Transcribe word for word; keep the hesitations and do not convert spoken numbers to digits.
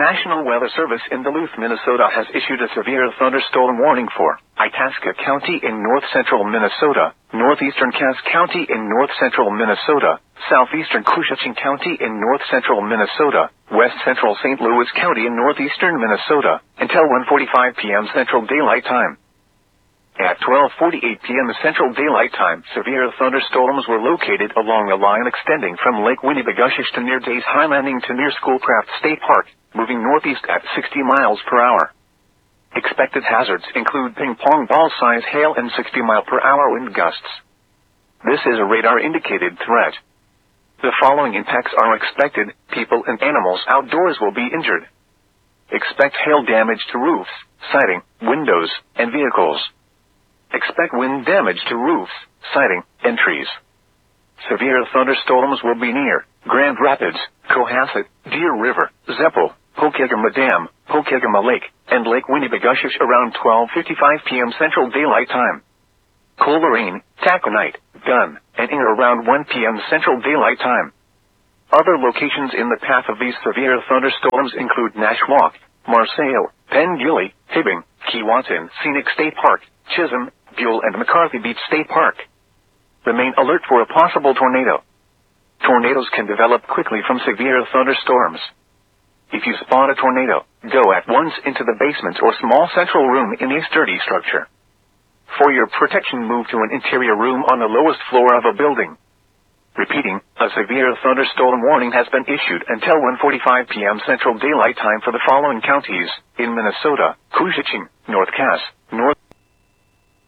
National Weather Service in Duluth, Minnesota has issued a severe thunderstorm warning for Itasca County in north-central Minnesota, northeastern Cass County in north-central Minnesota, southeastern Cushiching County in north-central Minnesota, west-central Saint Louis County in northeastern Minnesota, until one forty-five p m Central Daylight Time. At twelve forty-eight p m Central Daylight Time, severe thunderstorms were located along a line extending from Lake Winnibigoshish to near Days High Landing to near Schoolcraft State Park, moving northeast at sixty miles per hour. Expected hazards include ping-pong ball-size hail and sixty mile per hour wind gusts. This is a radar-indicated threat. The following impacts are expected: people and animals outdoors will be injured. Expect hail damage to roofs, siding, windows, and vehicles. Expect wind damage to roofs, siding, and trees. Severe thunderstorms will be near Grand Rapids, Cohasset, Deer River, Zeppel, Pokegama Dam, Pokegama Lake, and Lake Winnibigoshish around twelve fifty-five p m Central Daylight Time. Coleraine, Taconite, Dunn, and Inner around one p m Central Daylight Time. Other locations in the path of these severe thunderstorms include Nashwauk, Marseille, Pengilly, Hibbing, Keewatin Scenic State Park, Chisholm, Buell, and McCarthy Beach State Park. Remain alert for a possible tornado. Tornadoes can develop quickly from severe thunderstorms. If you spot a tornado, go at once into the basement or small central room in a sturdy structure. For your protection, move to an interior room on the lowest floor of a building. Repeating, a severe thunderstorm warning has been issued until one forty-five p m Central Daylight Time for the following counties in Minnesota: Cushiching, North Cass, North